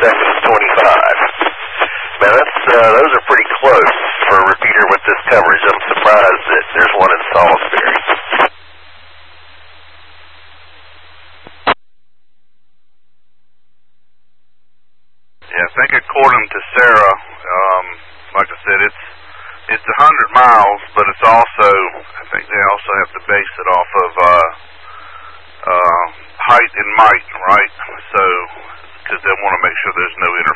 seconds 25. Man, those are pretty close for a repeater with this coverage. I'm surprised that there's one in Salisbury. Yeah, I think according to Sarah, like I said, it's 100 miles, but it's also, I think they also have to base it off of height and might, right? So, because they want to make sure there's no